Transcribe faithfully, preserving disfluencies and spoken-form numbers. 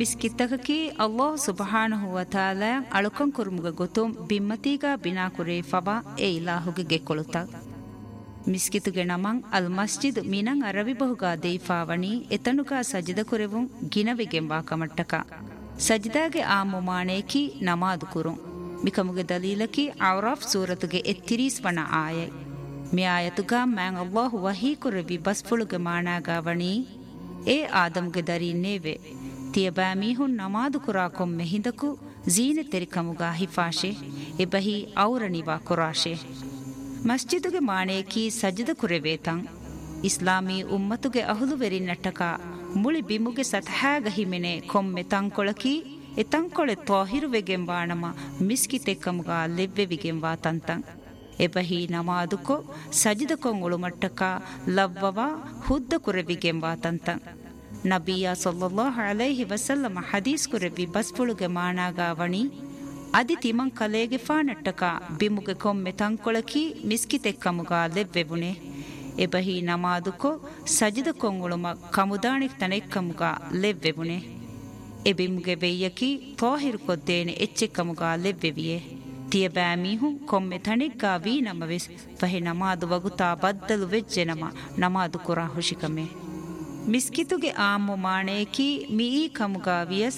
ಮಿಸ್ಕಿತ್ತಕಿ ಅಲ್ಲಾಹ್ ಸುಬ್ಹಾನಹು ವ ತಾಲಾ ಅಳುಕಂ ಕುರುಮುಗ ಗೊತುಂ ಬಿಮ್ಮತಿಗ ಬಿನಾ ಕುರೇ ಫಬಾ ಎ ಇಲಾಹುಗೆ ಗೆಕೊಳುತ ಮಿಸ್ಕಿತುಗೆ ನಮಂ ಅಲ್ ಮಸ್ಜಿದ್ ಮಿನಂ ಅರವಿ ಬಹುಗ ದೇಫಾವಣಿ ಎತನುಗ ಸಜಿದ ಕುರೆವುಂ ಗಿನವಿಗೆಂ ವಾಕಮಟ್ಟಕ ಸಜಿದಾಗೆ ಆ ಮುಮಾನೇಕಿ ನಮಾದು ಕುರುಂ ಮಿಕಮುಗೆ ದಲೀಲಕಿ ಔರಾಫ್ ಸೂರತುಗೆ ಎತ್ತಿರೀಸ್ ವನ ಆಯೈ ಮಿ ಆಯತುಗ ಮ್ಯಾಂ ಅಲ್ಲಾಹು ವಹೀ ಕುರವಿ ಬಸ್ಫುಳುಗೆ ಮಾನಾಗಾವಣಿ ಎ ಆದಮ್ಗೆ ದರೀನೇವೆ ತಿಯಬಾ ಮೀಹುನ್ ನಮಾದು ಕುರಾ ಕೊಮ್ಮೆ ಹಿಂದಕು ಜೀನೆ ತೆರಿಕಮುಗ ಹಿಫಾಶೆ ಎಬಹಿ ಔರಣಿವಾ ಕುರಾಶೆ ಮಸ್ಜಿದುಗೆ ಮಾಣೇಕಿ ಸಜ್ಜದ ಕುರೆವೇತಂ ಇಸ್ಲಾಮೀ ಉಮ್ಮತುಗೆ ಅಹುಲುವೆರಿ ನಟ್ಟಕ ಮುಳಿ ಬಿಮುಗೆ ಸತಹಾಗ ಹಿಮೆನೆ ಕೊಮ್ಮೆ ತಂಕೊಳಕಿ ಎ ತಂಕೊಳೆ ತೋಹಿರುವೆಗೆಂಬಾಣಮ ಮಿಸ್ಕಿತೆಕ್ಕಮುಗ ಲೆವ್ವೆವಿಗೆಂಬಾ ತಂತಂ ಎಬಹಿ ನಮಾದುಕೊ ಸಜ್ಜದ ಕೊಂಗುಳು ಮಟ್ಟಕ ಲವ್ವವ ಹುದ್ದ ಕುರೆವಿಗೆಂಬಾ ತಂತಂ ನಬಿಯ ಸಲ್ಲಲ್ಲಾಹು ಅಲೈಹಿ ವಸಲ್ಲಮ ಹದೀಸ್ ಕುರೆವಿ ಬಸ್ಫುಳುಗೆ ಮಾನಾಗಾವಣಿ ಅದಿ ತಿಮಂ ಕಲೇಗೆ ಫಾನಟ್ಟಕ ಬಿಮುಗೆ ಕೊಮ್ಮೆ ತಂಕೊಳಕಿ ಮಿಸ್ಕಿತೆಕ್ಕಮುಗ ಲೆವ್ವೆವುನೆ ಎಬಹಿ ನಮಾದುಕೊ ಸಜಿದ ಕೊಂಗುಳುಮ ಕಮುದಾಣಿಕ್ ತನೆಕ್ಕಮುಗ ಲೆವ್ವೆವುನೆ ಎಬಿಮುಗೆ ಬೆಯ್ಯಕಿ ತೋಹಿರು ಕೊದ್ದೇನೆ ಎಚ್ಚೆಕ್ಕಮುಗ ಲೆವ್ವೆವಿಯೆ ತಿಯಬಾ ಮೀಹುಂ ಕೊಮ್ಮೆ ತಣಿಗ್ಗಾ ವೀ ನಮವೆಸ್ ಫಹೆ ನಮಾದು ವಗುತಾ ಬದ್ದಲು ವೆಜ್ಜೆ ನಮ ನಮಾದು ಕುರಾ ಹುಶಿಕಮೆ ಮಿಸ್ಕಿತುಗೆ ಆಮ್ಮು ಮಾಣೇಕಿ ಮೀ ಕಮುಗಾ ವಿಯಸ್